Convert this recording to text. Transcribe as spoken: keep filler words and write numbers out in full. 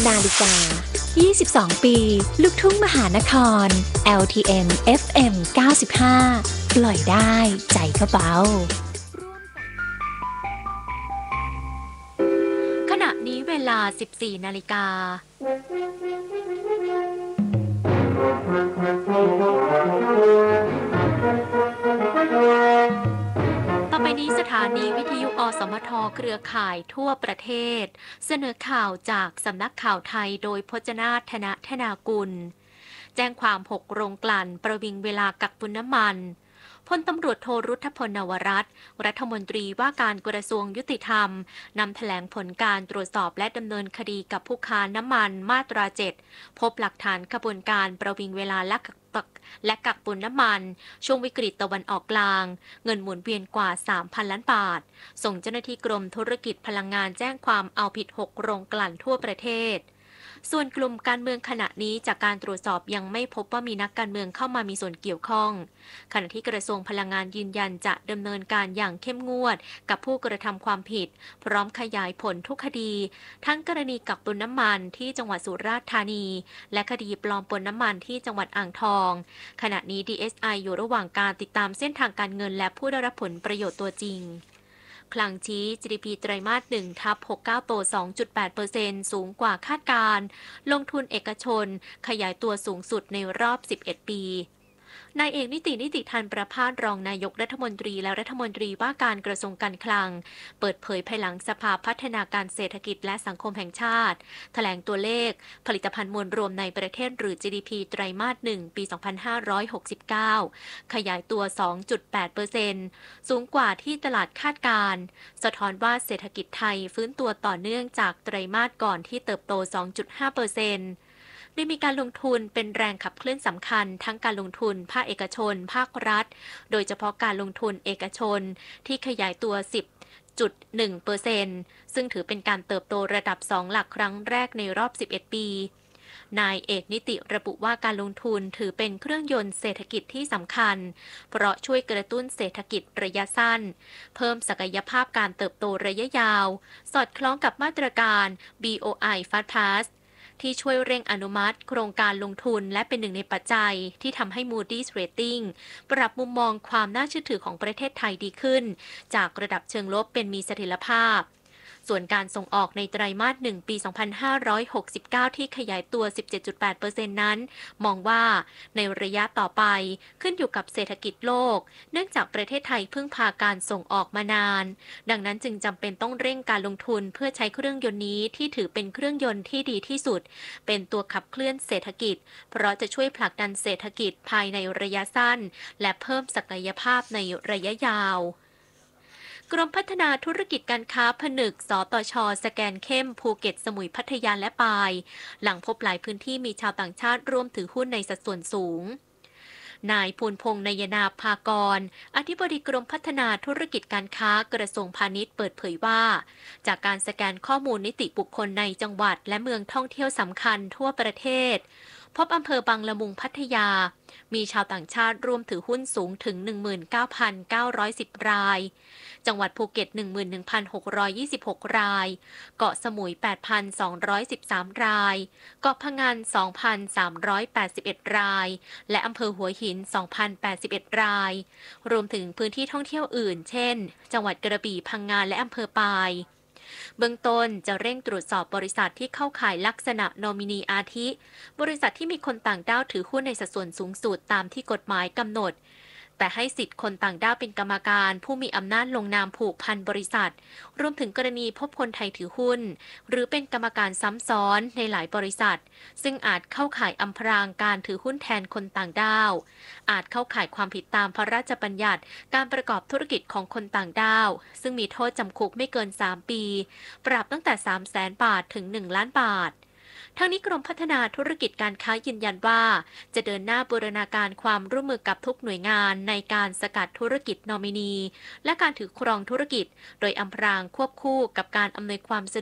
นาฬิกา ยี่สิบสอง ปี ลูกทุ่งมหานคร แอล ที เอ็ม เอฟ เอ็ม เก้าสิบห้า ปล่อยได้ใจก็เบาขณะนี้เวลา สิบสี่ นาฬิกาต่อไปนี้สถานีวิทยุอสมทเครือข่ายทั่วประเทศเสนอข่าวจากสำนักข่าวไทยโดยพจนาถ ธนธนากุลแจ้งความหกโรงกลั่นประวิงเวลากักตุนน้ำมันพลตำรวจโทรุทธพลนวรัตน์รัฐมนตรีว่าการกระทรวงยุติธรรมนำแถลงผลการตรวจสอบและดำเนินคดีกับผู้ค้าน้ำมันมาตราเจ็ดพบหลักฐานกระบวนการประวิงเวลาและกักและกักตุนน้ำมันช่วงวิกฤตตะวันออกกลางเงินหมุนเวียนกว่า สามพัน ล้านบาทส่งเจ้าหน้าที่กรมธุรกิจพลังงานแจ้งความเอาผิดหกโรงกลั่นทั่วประเทศส่วนกลุ่มการเมืองขณะนี้จากการตรวจสอบยังไม่พบว่ามีนักการเมืองเข้ามามีส่วนเกี่ยวข้องขณะที่กระทรวงพลังงานยืนยันจะดำเนินการอย่างเข้มงวดกับผู้กระทำความผิดพร้อมขยายผลทุกคดีทั้งกรณีกักตุนน้ำมันที่จังหวัดสุราษฎร์ธานีและคดีปลอมปนน้ำมันที่จังหวัดอ่างทองขณะนี้ ดี เอส ไอ อยู่ระหว่างการติดตามเส้นทางการเงินและผู้ได้รับผลประโยชน์ตัวจริงคลังชี้ จี ดี พี ไตรมาส หนึ่ง ทับ หกสิบเก้า โต สองจุดแปดเปอร์เซ็นต์ สูงกว่าคาดการณ์ลงทุนเอกชนขยายตัวสูงสุดในรอบ สิบเอ็ด ปีนายเอกนิตินิติธันประภาสรองนายกรัฐมนตรีและรัฐมนตรีว่าการกระทรวงการคลังเปิดเผยภายหลังสภาพัฒนาการเศรษฐกิจและสังคมแห่งชาติแถลงตัวเลขผลิตภัณฑ์มวลรวมในประเทศหรือ จี ดี พี ไตรมาส หนึ่ง ปี สองพันห้าร้อยหกสิบเก้า ขยายตัว สองจุดแปดเปอร์เซ็นต์ สูงกว่าที่ตลาดคาดการณ์สะท้อนว่าเศรษฐกิจไทยฟื้นตัวต่อเนื่องจากไตรมาสก่อนที่เติบโต สองจุดห้าเปอร์เซ็นต์ได้มีการลงทุนเป็นแรงขับเคลื่อนสำคัญทั้งการลงทุนภาคเอกชนภาครัฐโดยเฉพาะการลงทุนเอกชนที่ขยายตัว สิบจุดหนึ่งเปอร์เซ็นต์ ซึ่งถือเป็นการเติบโตระดับสองหลักครั้งแรกในรอบสิบเอ็ดปีนายเอกนิติระบุว่าการลงทุนถือเป็นเครื่องยนต์เศรษฐกิจที่สำคัญเพราะช่วยกระตุ้นเศรษฐกิจระยะสั้นเพิ่มศักยภาพการเติบโตระยะยาวสอดคล้องกับมาตรการ บี โอ ไอ Fast Passที่ช่วยเร่งอนุมัติโครงการลงทุนและเป็นหนึ่งในปัจจัยที่ทำให้ Moody's Rating ปรับมุมมองความน่าเชื่อถือของประเทศไทยดีขึ้นจากระดับเชิงลบเป็นมีเสถียรภาพส่วนการส่งออกในไตรมาส หนึ่ง ปี สองพันห้าร้อยหกสิบเก้า ที่ขยายตัว สิบเจ็ดจุดแปดเปอร์เซ็นต์ นั้น มองว่าในระยะต่อไปขึ้นอยู่กับเศรษฐกิจโลกเนื่องจากประเทศไทยพึ่งพาการส่งออกมานานดังนั้นจึงจำเป็นต้องเร่งการลงทุนเพื่อใช้เครื่องยนต์นี้ที่ถือเป็นเครื่องยนต์ที่ดีที่สุดเป็นตัวขับเคลื่อนเศรษฐกิจเพราะจะช่วยผลักดันเศรษฐกิจภายในระยะสั้นและเพิ่มศักยภาพในระยะยาวกรมพัฒนาธุรกิจการค้าผนึกสตช.สแกนเข้มภูเก็ตสมุยพัทยาและปายหลังพบหลายพื้นที่มีชาวต่างชาติร่วมถือหุ้นในสัดส่วนสูงนายภูลพงษ์นยนาภากรอธิบดีกรมพัฒนาธุรกิจการค้ากระทรวงพาณิชย์เปิดเผยว่าจากการสแกนข้อมูลนิติบุคคลในจังหวัดและเมืองท่องเที่ยวสำคัญทั่วประเทศพบอำเภอบางละมุงพัทยามีชาวต่างชาติร่วมถือหุ้นสูงถึง หนึ่งหมื่นเก้าพันเก้าร้อยสิบ รายจังหวัดภูเก็ต หนึ่งหมื่นหนึ่งพันหกร้อยยี่สิบหก รายเกาะสมุย แปดพันสองร้อยสิบสาม รายเกาะพะงัน สองพันสามร้อยแปดสิบเอ็ด รายและอำเภอหัวหิน สองพันแปดสิบเอ็ด รายรวมถึงพื้นที่ท่องเที่ยวอื่นเช่นจังหวัดกระบี่พังงาและอำเภอปายเบื้องต้นจะเร่งตรวจสอบบริษัทที่เข้าข่ายลักษณะโนมินีอาทิบริษัทที่มีคนต่างด้าวถือหุ้นในสัดส่วนสูงสุดตามที่กฎหมายกำหนดแต่ให้สิทธิ์คนต่างด้าวเป็นกรรมการผู้มีอำนาจลงนามผูกพันบริษัทรวมถึงกรณีพบคนไทยถือหุ้นหรือเป็นกรรมการซ้ำซ้อนในหลายบริษัทซึ่งอาจเข้าข่ายอำพรางการถือหุ้นแทนคนต่างด้าวอาจเข้าข่ายความผิดตามพระราชบัญญัติการประกอบธุรกิจของคนต่างด้าวซึ่งมีโทษจำคุกไม่เกินสามปีปรับตั้งแต่ สามแสน บาทถึง หนึ่ง ล้านบาททั้งนี้กรมพัฒนาธุรกิจการค้ายืนยันว่าจะเดินหน้าบูรณาการความร่วมมือกับทุกหน่วยงานในการสกัดธุรกิจนอมินีและการถือครองธุรกิจโดยอำพรางควบคู่กับการอำนวยความสะ